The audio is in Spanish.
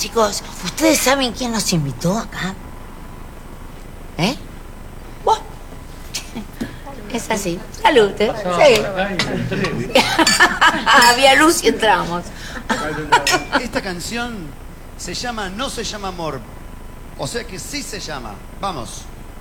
Chicos, ¿ustedes saben quién nos invitó acá? ¿Eh? ¿Vos? Es así. Salud, ¿eh? Sí. Había luz y entramos. Esta canción se llama No se llama amor. O sea que sí se llama. Vamos.